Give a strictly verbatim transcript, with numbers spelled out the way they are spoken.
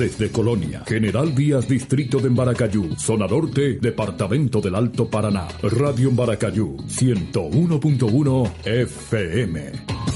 desde Colonia. General Díaz, distrito de Embaracayú. Zona Norte, departamento del Alto Paraná. Radio Embaracayú, ciento uno punto uno F M.